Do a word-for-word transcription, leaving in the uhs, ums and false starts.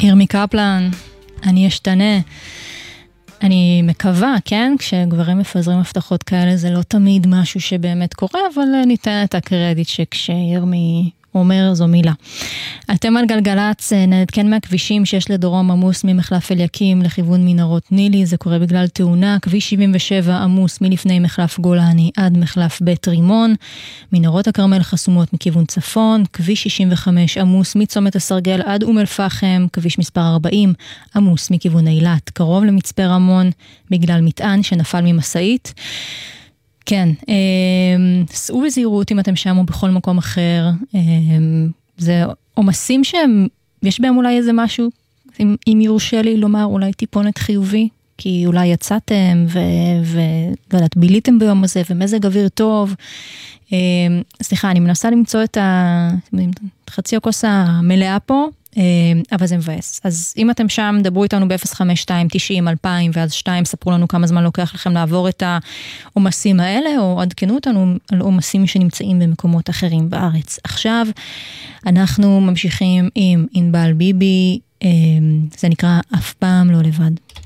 ירמי קפלן, אני אשתנה. אני מקווה, כן? כשגברים מפזרים הבטחות כאלה זה לא תמיד משהו שבאמת קורה, אבל ניתן את הקרדיט שכשירמי אומר זו מילה. אתם על גלגלץ, נעדכן מהכבישים שיש לדרום עמוס ממחלף אליקים לכיוון מנהרות נילי, זה קורה בגלל תאונה. כביש שבעים ושבע עמוס מלפני מחלף גולני עד מחלף בית רימון, מנהרות הכרמל חסומות מכיוון צפון. כביש שישים וחמש עמוס מצומת הסרגל עד אום אל פחם. כביש מספר ארבעים עמוס מכיוון אילת קרוב למצפה רמון בגלל מטען שנפל ממסעית. כן, סעו בזהירות אם אתם שם או בכל מקום אחר. זה עומסים שהם, יש בהם אולי איזה משהו, אם, אם יורשה לי לומר, אולי טיפונת חיובי, כי אולי יצאתם ולת ביליתם ביום הזה, ומזג אוויר טוב. סליחה, אני מנסה למצוא את חצי הכוס המלאה פה, אבל זה מבאס. אז אם אתם שם, דברו איתנו ב-אפס חמש שתיים תשעים אלפיים, ואז שתיים, ספרו לנו כמה זמן לוקח לכם לעבור את העומסים האלה, או עדכנו אותנו על עומסים שנמצאים במקומות אחרים בארץ. עכשיו, אנחנו ממשיכים עם ענבל ביבי, זה נקרא אף פעם לא לבד.